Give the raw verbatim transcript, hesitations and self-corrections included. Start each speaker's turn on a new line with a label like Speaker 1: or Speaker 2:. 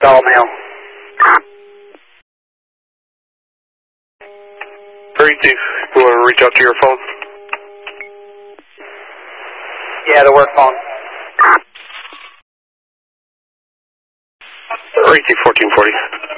Speaker 1: all male.
Speaker 2: thirty-two, will reach out to your phone?
Speaker 1: Yeah, the work phone.
Speaker 2: thirty-two, fourteen forty.